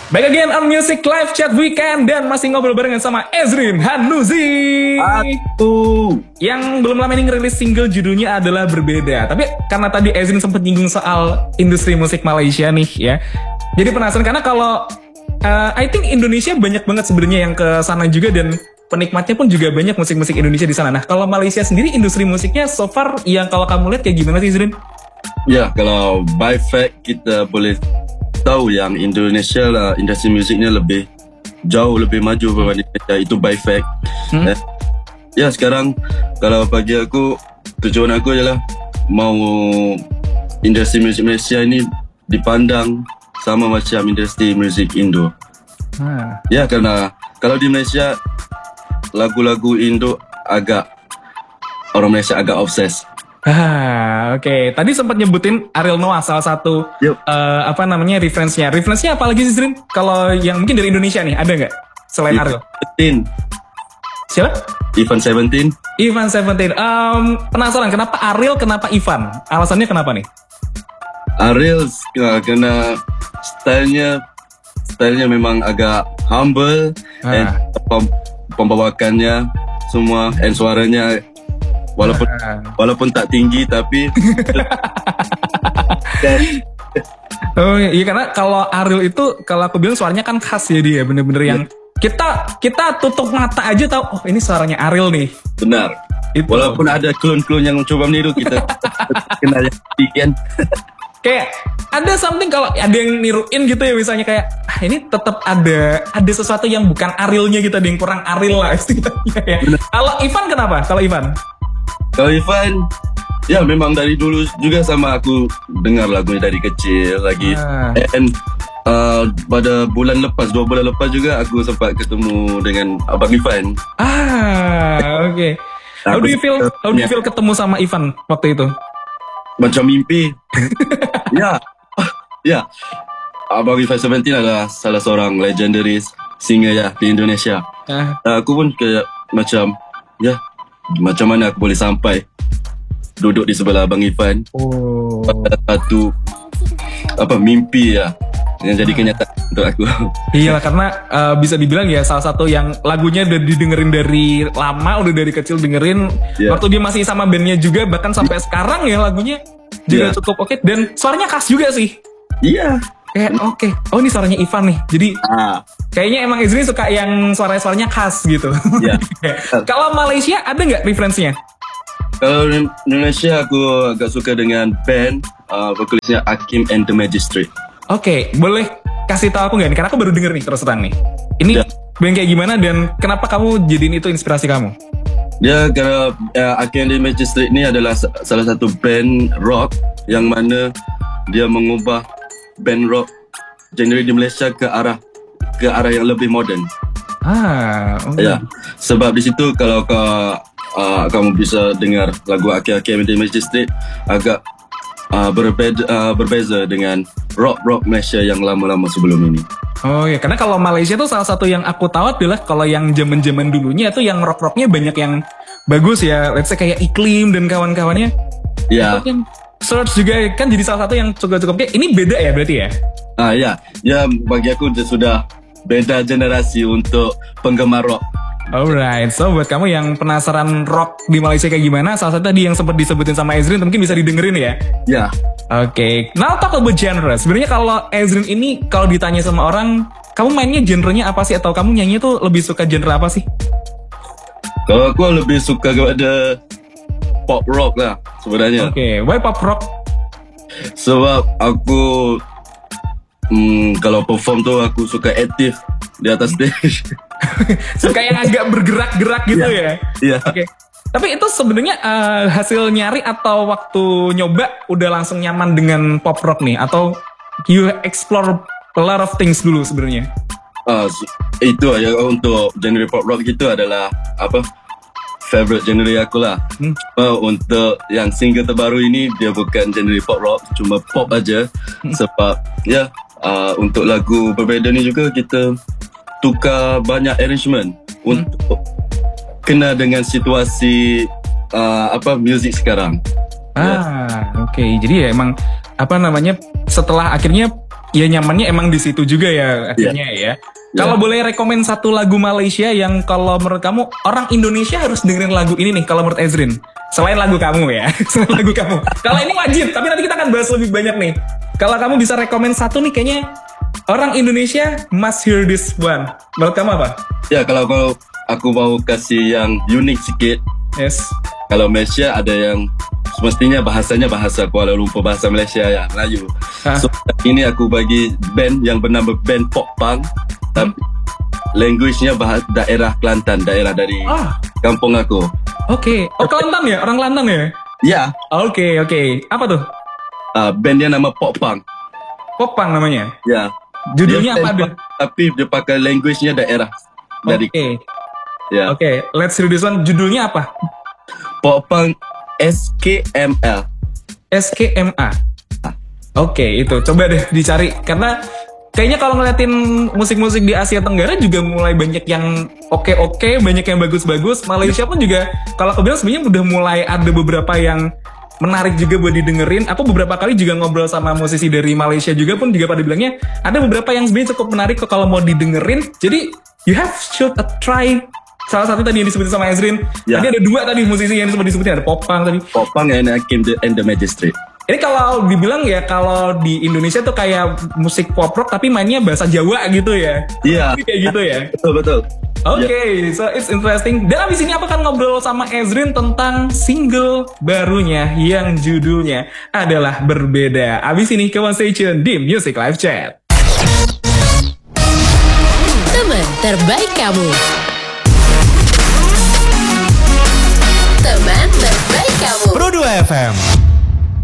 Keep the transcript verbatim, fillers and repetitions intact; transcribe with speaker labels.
Speaker 1: Back again on Music Live Chat Weekend dan masih ngobrol barengan sama Ezrin Hanuzi.
Speaker 2: Aku
Speaker 1: yang belum lama ini ngerilis single judulnya adalah Berbeda. Tapi karena tadi Ezrin sempat nyinggung soal industri musik Malaysia nih ya. Jadi penasaran karena kalau uh, I think Indonesia banyak banget sebenarnya yang ke sana juga dan penikmatnya pun juga banyak musik-musik Indonesia di sana. Nah, kalau Malaysia sendiri industri musiknya so far yang kalau kamu lihat kayak gimana sih, Ezrin?
Speaker 2: ya kalau by fact kita boleh tahu yang Indonesia lah industri musiknya lebih jauh lebih maju berbanding Malaysia, itu by fact. Hmm? Eh, ya sekarang kalau bagi aku tujuan aku adalah mau industri musik Malaysia ini dipandang sama macam industri musik Indo. Hmm. Ya karena kalau di Malaysia lagu-lagu Indo agak orang Malaysia agak obses.
Speaker 1: Ah, oke. Okay. Tadi sempat nyebutin Ariel Noah salah satu yep. uh, apa namanya referensinya. Referensinya apa lagi sih, Zrin? Kalau yang mungkin dari Indonesia nih, ada nggak selain Ariel?
Speaker 2: Seventeen.
Speaker 1: Siapa?
Speaker 2: Ivan Seventeen.
Speaker 1: Ivan Seventeen. Um, penasaran kenapa Ariel, kenapa Ivan? Alasannya kenapa nih?
Speaker 2: Ariel karena stylenya stylenya memang agak humble, ah. and pem, pembawakannya semua, and suaranya walaupun ah. walaupun tak tinggi tapi
Speaker 1: oh iya, karena kalau Ariel itu kalau aku bilang suaranya kan khas ya dia, bener-bener yang kita kita tutup mata aja tahu oh ini suaranya Ariel nih.
Speaker 2: Benar. Itu. Walaupun ada klon-klon yang mencoba meniru kita kenal yang bikin.
Speaker 1: Kayak ada something kalau ada yang niruin gitu ya, misalnya kayak ah, ini tetap ada ada sesuatu yang bukan Arielnya gitu, ada yang kurang Ariel lah istilahnya ya. Kalau Ivan kenapa? Kalau Ivan?
Speaker 2: Kalau Ivan, ya memang dari dulu juga sama aku dengar lagunya dari kecil lagi. Ah. And uh, pada bulan lepas, dua bulan lepas juga aku sempat ketemu dengan Abang Ivan.
Speaker 1: Ah, oke. Okay. How do you feel? How do you feel ketemu sama Ivan waktu itu?
Speaker 2: Macam mimpi. Ya, ya. Abang Ivan Seventeen adalah salah seorang legendaris singer ya di Indonesia. Ah. Aku pun kayak macam, ya. Macam mana aku boleh sampai duduk di sebelah Abang Ivan. Oh. Satu apa mimpi ya yang jadi kenyataan untuk aku.
Speaker 1: Iya, karena uh, bisa dibilang ya salah satu yang lagunya udah didengerin dari lama, udah dari kecil dengerin. Yeah. Waktu dia masih sama bandnya juga, bahkan sampai yeah. sekarang ya lagunya juga yeah. cukup oke. Okay. Dan suaranya khas juga sih.
Speaker 2: Iya. Yeah.
Speaker 1: Kayak oke, okay. Oh ini suaranya Ivan nih. Jadi ah. kayaknya emang Ezrin suka yang suara-suaranya khas gitu. Yeah. Kalau Malaysia ada nggak referensinya?
Speaker 2: Kalau Indonesia aku agak suka dengan band uh, vokalisnya Akim and the Magistrate.
Speaker 1: Oke, okay. Boleh kasih tahu aku nggak nih? Karena aku baru denger nih terus terang nih. Ini yeah. band kayak gimana dan kenapa kamu jadiin itu inspirasi kamu?
Speaker 2: Dia karena uh, Akim and the Magistrate ini adalah salah satu band rock yang mana dia mengubah band rock genre di Malaysia ke arah ke arah yang lebih moden.
Speaker 1: Ah, okay.
Speaker 2: Ya, sebab di situ kalau kau uh, kamu bisa dengar lagu Akim and the Magistrate agak uh, berbeza uh, berbeza dengan rock rock Malaysia yang lama-lama sebelum ini.
Speaker 1: Oh ya, karena kalau Malaysia tuh salah satu yang aku tahu adalah kalau yang zaman-zaman dulunya tuh yang rock-rocknya banyak yang bagus ya. Let's say kayak Iklim dan kawan-kawannya.
Speaker 2: Ya.
Speaker 1: Yeah. Search juga kan jadi salah satu yang cukup-cukup kayak ini beda ya berarti ya?
Speaker 2: Ah ya, ya bagi aku sudah beda generasi untuk penggemar rock.
Speaker 1: Alright, so buat kamu yang penasaran rock di Malaysia kayak gimana, salah satu tadi yang sempat disebutin sama Ezrin mungkin bisa didengerin ya?
Speaker 2: Ya.
Speaker 1: Oke, okay. Now talk about genre. Sebenarnya kalau Ezrin ini kalau ditanya sama orang, kamu mainnya genrenya apa sih atau kamu nyanyi tuh lebih suka genre apa sih?
Speaker 2: Kalau aku lebih suka kepada pop rock lah sebenarnya.
Speaker 1: Oke, okay. Why pop rock?
Speaker 2: Sebab aku hmm, kalau perform tuh aku suka aktif di atas stage.
Speaker 1: Suka yang agak bergerak-gerak gitu yeah. ya?
Speaker 2: Iya.
Speaker 1: Oke. Okay. Tapi itu sebenarnya uh, hasil nyari atau waktu nyoba udah langsung nyaman dengan pop rock nih? Atau you explore a lot of things dulu sebenarnya?
Speaker 2: Uh, itu aja untuk genre pop rock gitu adalah apa? Favorite genre aku lah. Hmm. Uh, untuk yang single terbaru ini dia bukan genre pop rock, cuma pop aja. Hmm. Sebab ya uh, untuk lagu Berbeda ni juga kita tukar banyak arrangement hmm. untuk kena dengan situasi uh, apa music sekarang.
Speaker 1: Ah, ya. Oke. Okay. Jadi ya emang apa namanya setelah akhirnya ya nyamannya emang di situ juga ya akhirnya yeah. ya. Yeah. Kalau boleh rekomen satu lagu Malaysia yang kalau menurut kamu orang Indonesia harus dengerin lagu ini nih kalau menurut Ezrin. Selain lagu kamu ya, selain lagu kamu. Kalau ini wajib, tapi nanti kita akan bahas lebih banyak nih. Kalau kamu bisa rekomen satu nih kayaknya orang Indonesia must hear this one. Menurut kamu apa?
Speaker 2: Ya kalau kalau aku mau kasih yang unik sedikit.
Speaker 1: Yes.
Speaker 2: Kalau Malaysia ada yang semestinya bahasanya bahasa Kuala Lumpur, bahasa Malaysia ya, Melayu. Hah? So ini aku bagi band yang bernama band pop punk, tapi hmm. language-nya bahasa daerah Kelantan, daerah dari ah. kampung aku.
Speaker 1: Oke, okay. Oh Kelantan ya, orang Kelantan ya?
Speaker 2: Ya.
Speaker 1: Oke okay, oke, okay. Apa tuh?
Speaker 2: Uh, bandnya nama pop punk.
Speaker 1: Pop punk namanya?
Speaker 2: Ya.
Speaker 1: Judulnya dia apa dia?
Speaker 2: Tapi dia pakai language-nya daerah. Dari.
Speaker 1: Oke. Okay.
Speaker 2: Ya.
Speaker 1: Oke, okay. Let's hear this one. Judulnya apa?
Speaker 2: Pop punk S K M L.
Speaker 1: S K M A. Oke, okay, itu coba deh dicari karena kayaknya kalau ngeliatin musik-musik di Asia Tenggara juga mulai banyak yang oke-oke, banyak yang bagus-bagus. Malaysia pun juga kalau aku bilang sebenarnya udah mulai ada beberapa yang menarik juga buat didengerin. Aku beberapa kali juga ngobrol sama musisi dari Malaysia juga pun juga pada bilangnya ada beberapa yang sebenarnya cukup menarik kok kalau mau didengerin. Jadi you have should try. Salah satu tadi yang disebutin sama Ezrin. Ya. Tadi ada dua tadi musisi yang disebut disebutin, ada Popang tadi.
Speaker 2: Popang and Akim and the Magistrate.
Speaker 1: Ini kalau dibilang ya kalau di Indonesia tuh kayak musik pop rock tapi mainnya bahasa Jawa gitu ya.
Speaker 2: Iya.
Speaker 1: Kayak gitu ya.
Speaker 2: Betul betul.
Speaker 1: Oke, okay, yeah. So it's interesting. Dan abis ini aku akan ngobrol sama Ezrin tentang single barunya yang judulnya adalah Berbeda. Abis ini come on stay tune di Music Live Chat.
Speaker 3: Teman terbaik kamu. Teman terbaik kamu.
Speaker 4: Pro dua F M.